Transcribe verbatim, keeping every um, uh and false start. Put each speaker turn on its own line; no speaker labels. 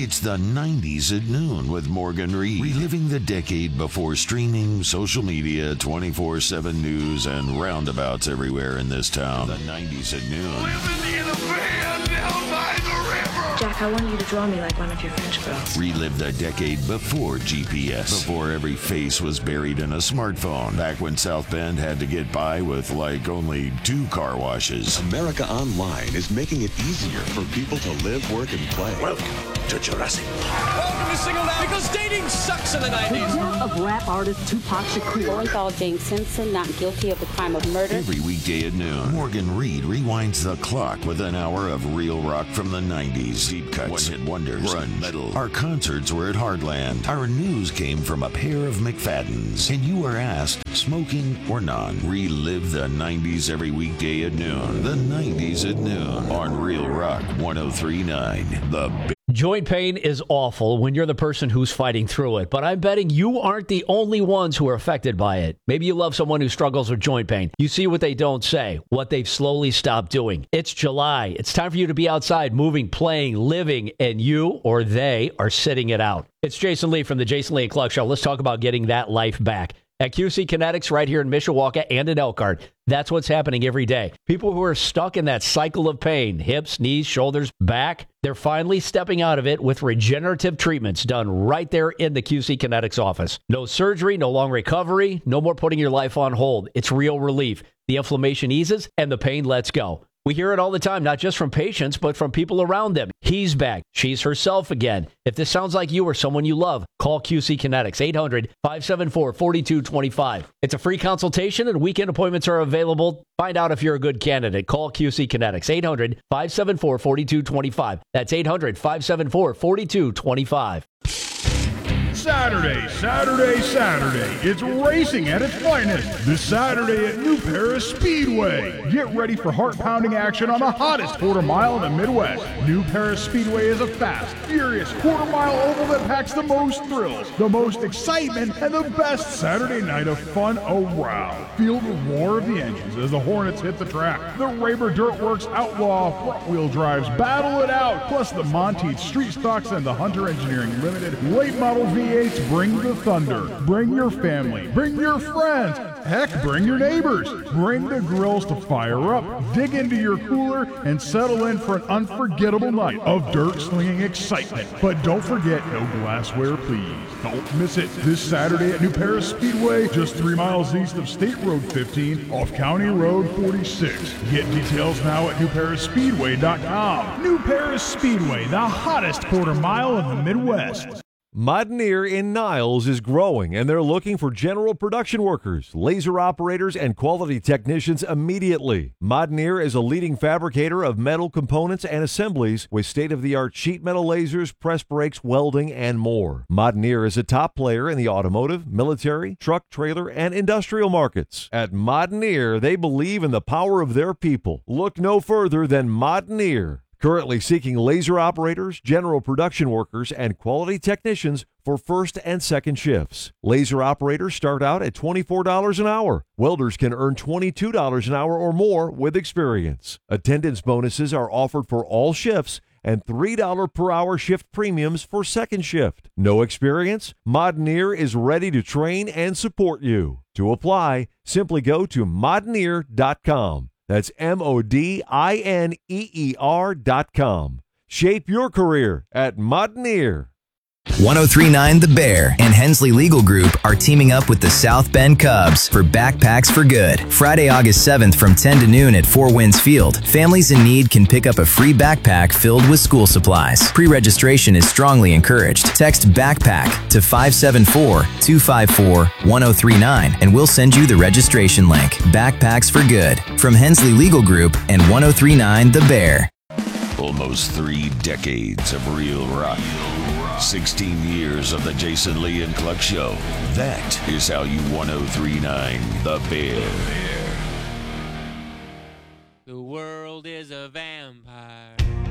It's the nineties at noon with Morgan Reed. Reliving the decade before streaming, social media, twenty-four seven news, and roundabouts everywhere in this town. The nineties at noon.
Living in a van down by the river.
Jack, I want you to draw me like one of your French girls.
Relive the decade before G P S. Before every face was buried in a smartphone. Back when South Bend had to get by with like only two car washes.
America Online is making it easier for people to live, work, and play.
Welcome to Jurassic Park.
Welcome to Single Out because dating sucks in the nineties.
The death of rap artist Tupac Shakur.
Lowenthal James Simpson not guilty of the crime of murder.
Every weekday at noon, Morgan Reed rewinds the clock with an hour of real rock from the nineties. Deep cuts, one-hit wonders, grunge, metal. Our concerts were at Heartland. Our news came from a pair of McFaddens. And you were asked, smoking or non. Relive the nineties every weekday at noon. The nineties at noon on Real Rock one oh three point nine. The Big
Joint pain is awful when you're the person who's fighting through it, but I'm betting you aren't the only ones who are affected by it. Maybe you love someone who struggles with joint pain. You see what they don't say, what they've slowly stopped doing. It's July. It's time for you to be outside, moving, playing, living, and you or they are sitting it out. It's Jason Lee from the Jason Lee and Clark Show. Let's talk about getting that life back. At Q C Kinetics right here in Mishawaka and in Elkhart, that's what's happening every day. People who are stuck in that cycle of pain, hips, knees, shoulders, back, they're finally stepping out of it with regenerative treatments done right there in the Q C Kinetics office. No surgery, no long recovery, no more putting your life on hold. It's real relief. The inflammation eases and the pain lets go. We hear it all the time, not just from patients, but from people around them. He's back. She's herself again. If this sounds like you or someone you love, call Q C Kinetics, eight hundred, five seven four, four two two five. It's a free consultation and weekend appointments are available. Find out if you're a good candidate. Call Q C Kinetics, eight hundred, five seven four, four two two five. That's eight hundred, five seven four, four two two five.
Saturday, Saturday, Saturday. It's racing at its finest. This Saturday at New Paris Speedway. Get ready for heart-pounding action on the hottest quarter mile in the Midwest. New Paris Speedway is a fast, furious quarter-mile oval that packs the most thrills, the most excitement, and the best Saturday night of fun around. Feel the roar of the engines as the Hornets hit the track. The Raber Dirtworks Outlaw front-wheel drives battle it out. Plus the Monteith Street Stocks and the Hunter Engineering Limited late model V eights bring the thunder. Bring your family. Bring your friends. Heck, bring your neighbors. Bring the grills to fire up. Dig into your cooler and settle in for an unforgettable night of dirt-slinging excitement. But don't forget, no glassware, please. Don't miss it. This Saturday at New Paris Speedway, just three miles east of State Road fifteen, off County Road forty-six. Get details now at new paris speedway dot com. New Paris Speedway, the hottest quarter mile in the Midwest.
Modneer in Niles is growing, and they're looking for general production workers, laser operators, and quality technicians immediately. Modneer is a leading fabricator of metal components and assemblies with state-of-the-art sheet metal lasers, press brakes, welding, and more. Modneer is a top player in the automotive, military, truck, trailer, and industrial markets. At Modneer, they believe in the power of their people. Look no further than Modneer. Currently seeking laser operators, general production workers, and quality technicians for first and second shifts. Laser operators start out at twenty-four dollars an hour. Welders can earn twenty-two dollars an hour or more with experience. Attendance bonuses are offered for all shifts and three dollars per hour shift premiums for second shift. No experience? Modneer is ready to train and support you. To apply, simply go to modneer dot com. That's M O D I N E E R dot com. Shape your career at Modneer.
ten thirty-nine The Bear and Hensley Legal Group are teaming up with the South Bend Cubs for Backpacks for Good. Friday, August seventh from ten to noon at Four Winds Field. Families in need can pick up a free backpack filled with school supplies. Pre-registration is strongly encouraged. Text BACKPACK to five seven four, two five four, one zero three nine and we'll send you the registration link. Backpacks for Good from Hensley Legal Group and ten thirty-nine The Bear.
Almost three decades of real rock. sixteen years of the Jason Lee and Clark Show. That is how you ten thirty-nine The Bear.